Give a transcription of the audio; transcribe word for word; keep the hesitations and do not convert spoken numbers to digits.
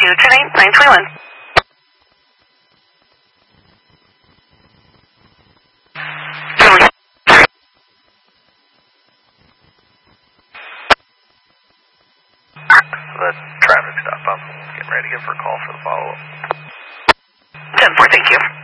two ten eight nine twenty-one. The traffic stop. I'm getting ready to give her a call for the follow-up. ten four, thank you.